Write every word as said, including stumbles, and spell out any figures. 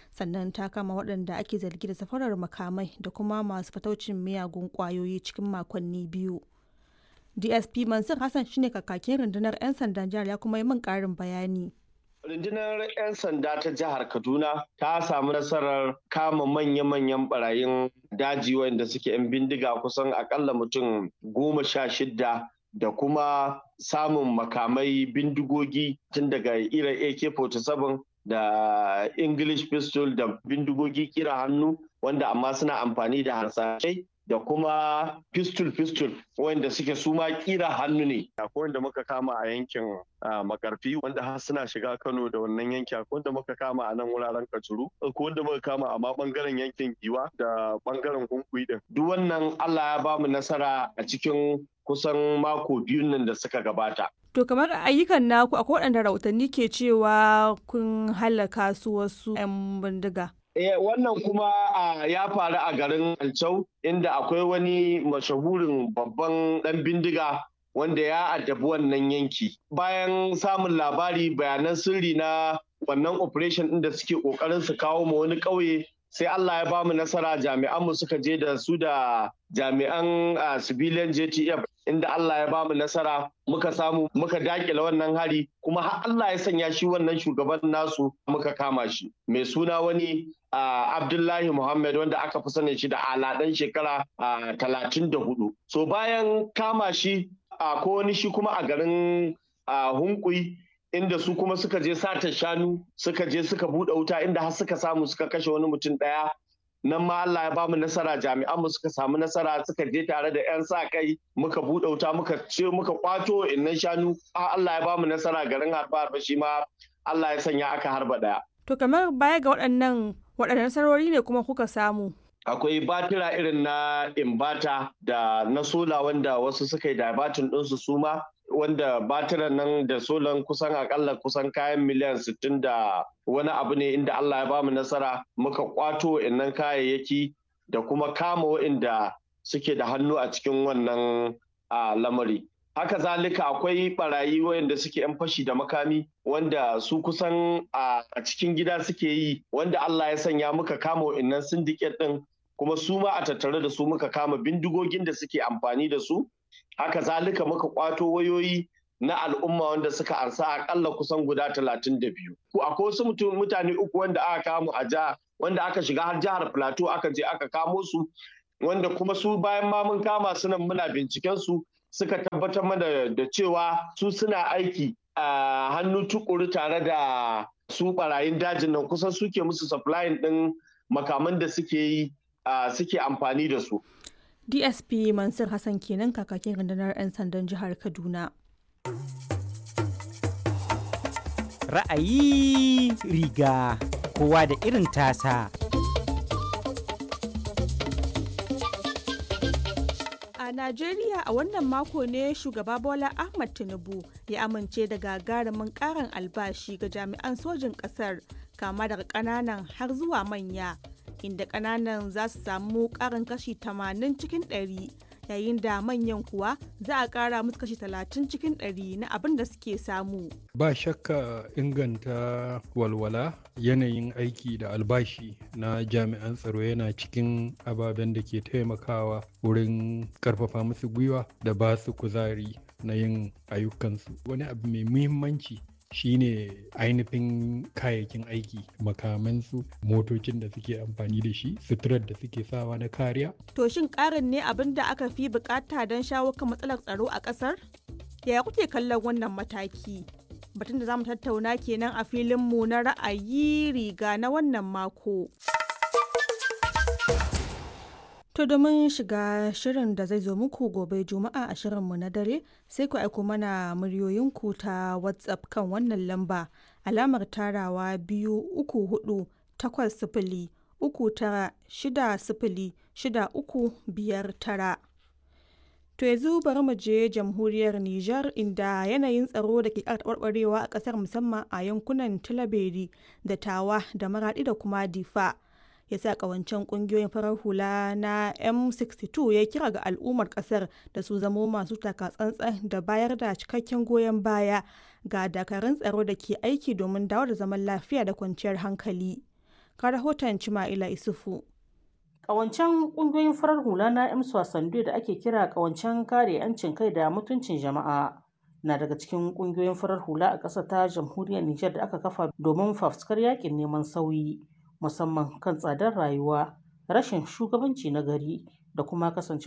sannan ta kama waɗanda ake zargi da safarar makamai da kuma masu fataucin miyagun ƙwayoyi cikin makonni biyu. D S P Mansur Hassan shine kakakin rundunar 'yan sandan jihar ya kuma yi min ƙarin bayani. Rundunar 'yan sanda ta jihar Kaduna ta samu nasarar kama manya-manyan barayin daji wanda suke 'yan bindiga kusan akalla mutum goma sha shidda da kuma samun makamai bindigogi tun daga irin A K forty-seven da English pistol da bindigogi kira hannu wanda amma suna amfani da harsashai da kuma pistol pistol wanda suke suma kira hannu ne. Akwai wanda muka kama a yankin makarfi wanda har suna shiga Kano da wannan yanki, akwai wanda muka kama a nan wuraren Kajuru, akwai wanda muka kama a ma bangaren yankin Giwa da bangaren Kunkuyi din. Duk wannan Allah ya bamu nasara a cikin kusan mako biyun nan da suka gabata. To kamar ayyukan naku akwai waɗanda rahotanni ke cewa kun halaka su wasu 'yan bindiga. Eh, wannan kuma uh, ya faru a garin Alcau inda akwai wani mashahurin babban ɗan bindiga wanda ya addabi wannan yanki. Bayan samun labari bayanan sirri na wannan operation ɗin da suke ƙoƙarin su kawo ma wani ƙauye, sai Allah ya bamu nasara jami'anmu suka je da su da jami'an uh, civilian J T F inda Allah ya bamu nasara muka samu muka dakile wannan hari kuma har Allah ya sanya shi wannan shugaban nasu muka kama shi mai suna wani uh, Abdullahi Muhammad wanda aka fi sanin shi da aladan shekara uh, talatin da hudu. So bayan kama shi uh, ko wani shi kuma a garin uh, Hunkuyi inda su kuma suka je satar shanu suka je suka buɗe wuta inda har suka samu suka kashe wani mutum ɗaya. Nan ma Allah ya bamu nasara jami'anmu suka samu nasara suka je tare da 'yan sa kai muka buɗe wuta muka ce muka kwato innan shanu Allah ya bamu nasara garin harba harba shi ma Allah ya sanya aka harba ɗaya. To kamar baya ga waɗannan waɗannan nasarori ne kuma kuka samu? Akwai batira irin na imbata da na sola wanda wasu suka yi dabatin ɗinsu su ma wanda batiran nan da solan kusan akalla kusan kayan miliyan sittin da wani abu ne inda Allah ya bamu nasara muka kwato innan kayayyaki da kuma kama wa'inda suke da hannu a cikin wannan lamari. Haka zalika akwai barayi wa'inda suke 'yan fashi da makami wanda su kusan a cikin gida suke yi wanda Allah ya sanya muka kama wa'innan syndicate din kuma su ma a tattare da su muka kama bindigogin da suke amfani da su. Haka zalika muka kwato wayoyi na al'umma wanda suka ansa akalla kusan guda talatin da biyu. Akwai wasu mutum mutane uku wanda aka kamo a jiha wanda aka shiga har jihar Plateau aka je aka kamo su wanda kuma su bayan ma mun kama su nan muna binciken su suka tabbatar mana da cewa su suna aiki a hannu tukuru tare da su barayin dajin nan kusan suke musu supplying din makaman da suke yi suke amfani da su. D S P Mansur Hassan kenan kakakin rundunar 'yan sandan jihar Kaduna. Ra'ayi riga kowa da irin tasa. A Najeriya a wannan mako ne shugaba Bola Ahmed Tinubu ya amince da gagarumin ƙarin albashi ga jami'an sojin ƙasar kama daga ƙananan har zuwa manya. Inda ƙananan za su samu ƙarin kashi tamanin cikin ɗari yayin da manyan kuwa za a ƙara musu kashi talatin cikin ɗari na abin da suke samu. Ba shakka inganta walwala yanayin aiki da albashi na jami'an tsaro yana cikin ababen da ke taimakawa wurin ƙarfafa musu gwiwa da ba su kuzari na yin ayyukansu. Wani abu mai muhimmanci shine ainihin kayayyakin aiki makamansu motocin da suke amfani da shi suturar da suke sawa na kariya. To shin karin ne abin da aka fi bukata don shawo kan matsalar tsaro a kasar? Yaya kuke kallon wannan mataki? Batun da zamu tattauna kenan a filinmu na ra'ayi riga na wannan mako. To domin shiga shirin da zai zo muku gobe Juma'a a shirinmu na dare sai ku aiko mana muryoyinku ta WhatsApp kan wannan lamba alamar tarawa biyu uku hudu takwas sifili uku tara shida sifili shida uku biyar tara. To yanzu bari mu je jamhuriyar Nijar inda yanayin tsaro da ke ƙara taɓarɓarewa a ƙasar musamman a yankunan Tilaberi da Tawa da Maraɗi da kuma Difa. Ya sa kawancen kungiyoyin farar hula na M sixty-two ya kira ga al'ummar kasar da su zamo masu takatsantsan da bayar da cikakken goyon baya ga dakarun tsaro da ke aiki domin dawo da zaman lafiya da kwanciyar hankali. Ga rahoton Cima'ila Isufu. Ƙawancen ƙungiyoyin farar hula na M S W A Sandwe da ake kira ƙawancen kare 'yancin kai da mutuncin jama'a na daga cikin ƙungiyoyin farar hula a ƙasar ta jamhuriyar Nijar da aka kafa domin fafutukar yaƙin neman sauyi musamman kan tsadar rayuwa, rashin shugabanci na gari da kuma kasance